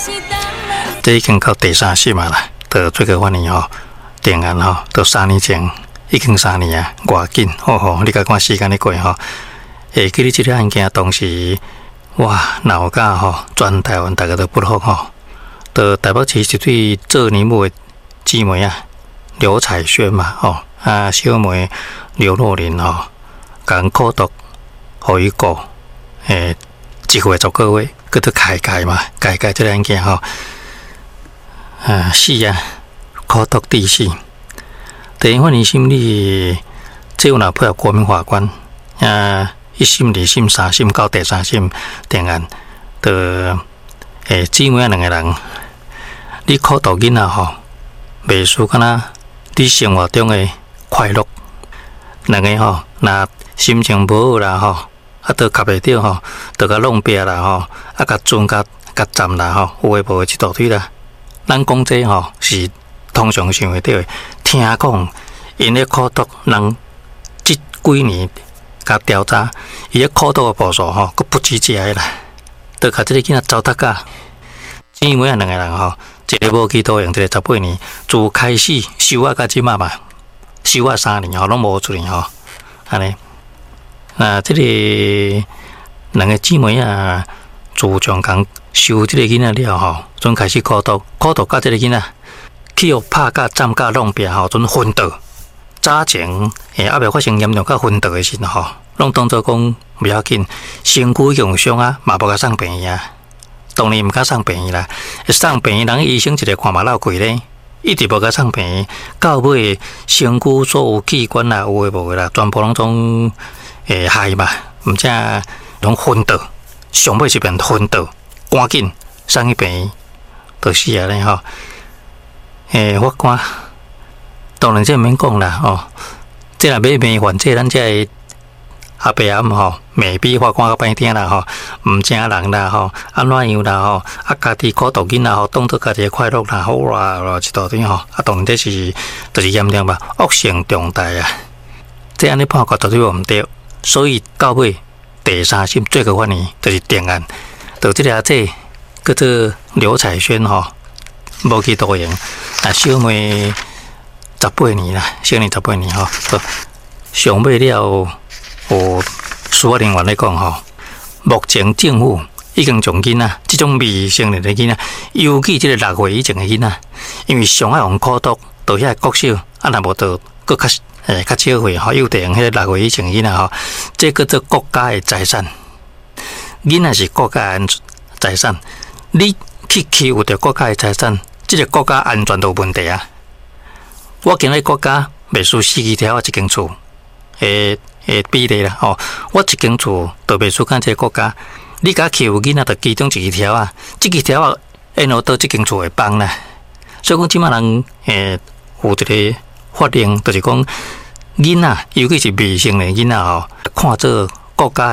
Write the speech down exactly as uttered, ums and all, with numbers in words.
这已经到第三审嘛啦，到最高法院吼定案吼，到三年前，已经三年啊，偌紧，吼吼，你甲看时间咧过吼。会记得这个案件当时，哇，闹甲吼，全台湾大家都不服吼。到台北市一对做年母的姊妹啊，刘彩萱嘛吼，啊小妹刘若琳吼，共苦毒，互伊过，诶，一个月十个月，佮都开解嘛，开解这个案件吼。啊，死啊，苦毒致死。第一法院审理，这有若配合国民法官啊，一审、二审、三审到第三审定案，的诶姊妹两个人，你苦毒囡仔吼，袂输敢若你生活中的快乐。两个吼，若心情无好啦吼，啊，都夹袂着吼，都甲弄壁啦吼，啊，甲准甲甲站啦吼，有诶无诶一大堆啦。咱讲这吼是通常想会到的，听讲因咧苦毒人即几年甲调查，伊咧苦毒的步数吼，佫不止这个啦，都甲即个囡仔糟蹋甲。姊妹啊，两个人吼，一个无去多用，一个十八年，自开始收啊，甲即嘛嘛，收啊三年吼，拢无出年吼，安尼。啊，即个两个姊妹啊，自从共收即个囡仔了吼，准开始苦毒，苦毒甲即个囡仔，去互拍甲、站甲、弄壁吼，准昏倒。早前诶，还未发生严重甲昏倒诶时吼，拢当作讲不要紧，身躯用伤啊，嘛无甲送病院啊。当然毋甲送病院啦，送病院人医生一个看嘛闹贵咧，一直无甲送病院，到尾身躯所有器官啦、有诶无诶啦，全部拢总诶害嘛，毋则拢昏倒，上尾是变昏倒。赶紧送去病院，就死啊咧吼！诶，法官当然这免讲啦吼，这若要麻烦这咱这阿伯阿姆吼，未必法官较歹听啦吼，毋正人啦吼，安怎样啦吼，啊家己苦毒囡仔吼，当作家己快乐啦，好啦啦一大堆吼，啊当然这是就是严重吧，恶性重大啊！这安尼判决绝对无毋对，所以到尾第三审最高法院就是定案。就这个这叫做刘彩萱吼，无去多用，啊小妹十八年啦，小妹十八年吼，上尾了有司法人员来讲吼，目前政府已经从囡仔这种未成年的囡仔，尤其这个六岁以前的囡仔，因为上海用苦毒，到遐国小啊，若无到搁较诶较少岁吼，有得用迄个六岁以前的囡仔吼，这叫做国家的财产。囡仔是国家安财产，你去欺负着国家的财产，这个国家安全都有问题啊！我今日国家袂输四支条啊，一间厝诶诶比例啦吼，我一间厝都袂输干这个国家。你甲欺负囡仔，就其中一支条啊，这支条啊，因何到这间厝会帮啦？所以讲，即马人诶有一个法令，就是讲囡仔，尤其是未成年囡仔吼，看做国家